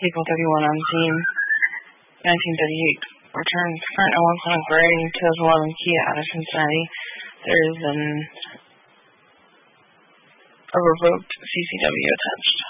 April 31 on scene. 1938 returns current Alongside Gray 2011 Kia out of Cincinnati. There is a revoked CCW attached.